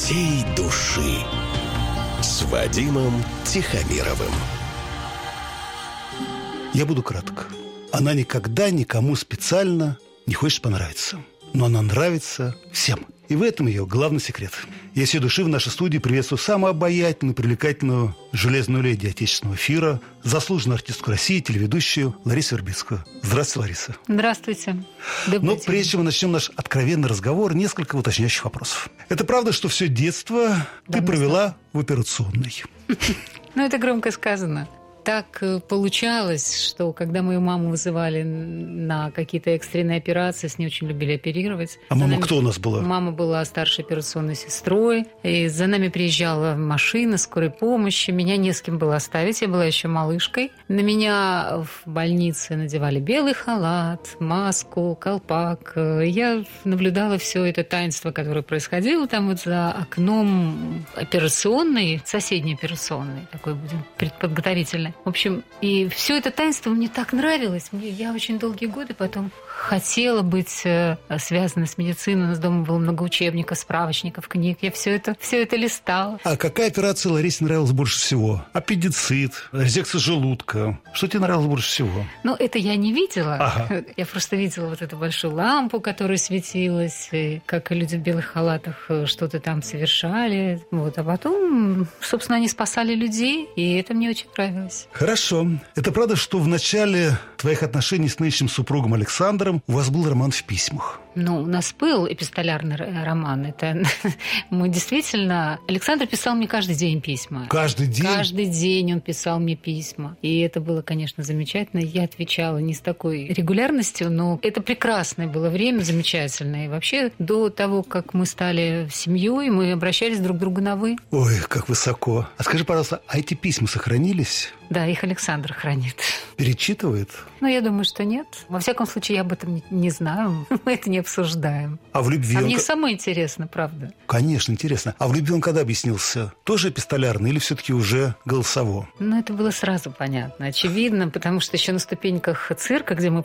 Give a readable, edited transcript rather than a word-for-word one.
всей души с Вадимом Тихомировым. Я буду краток. Она никогда никому специально не хочет понравиться. Но она нравится всем. И в этом ее главный секрет. Я всей души в нашей студии приветствую самую обаятельную, привлекательную железную леди отечественного эфира, заслуженную артистку России, телеведущую Ларису Вербицкую. Здравствуйте, Лариса. Здравствуйте. Но прежде чем мы начнем наш откровенный разговор, несколько уточняющих вопросов. Это правда, что все детство ты провела в операционной? Ну, это громко сказано. Так получалось, что когда мою маму вызывали на какие-то экстренные операции, с ней очень любили оперировать. А мама кто у нас была? Мама была старшей операционной сестрой. И за нами приезжала машина скорой помощи. Меня не с кем было оставить. Я была еще малышкой. На меня в больнице надевали белый халат, маску, колпак. Я наблюдала все это таинство, которое происходило там вот за окном операционной, соседней операционной, такой будем предподготовительной. В общем, и все это таинство мне так нравилось. Я очень долгие годы потом хотела быть связана с медициной. У нас дома было много учебников, справочников, книг. Я все это листала. А какая операция Ларисе нравилась больше всего? Аппендицит, резекция желудка. Что тебе нравилось больше всего? Ну, это я не видела. Ага. Я просто видела вот эту большую лампу, которая светилась, и как люди в белых халатах что-то там совершали. Вот. А потом, собственно, они спасали людей, и это мне очень нравилось. Хорошо. Это правда, что в начале твоих отношений с нынешним супругом Александром у вас был роман в письмах? Ну, у нас был эпистолярный роман. Это мы действительно... Александр писал мне каждый день письма. Каждый день? Каждый день он писал мне письма. И это было, конечно, замечательно. Я отвечала не с такой регулярностью, но это прекрасное было время, замечательное. И вообще, до того, как мы стали семьей, мы обращались друг к другу на «вы». Ой, как высоко. А скажи, пожалуйста, а эти письма сохранились? Да, их Александр хранит. Перечитывает? Ну, я думаю, что нет. Во всяком случае, я об этом не знаю. Мы это не обсуждаем. А в любви мне самое интересно, правда. Конечно, интересно. А в любви он когда объяснился? Тоже эпистолярно или все-таки уже голосово? Ну, это было сразу понятно. Очевидно, потому что еще на ступеньках цирка, где мы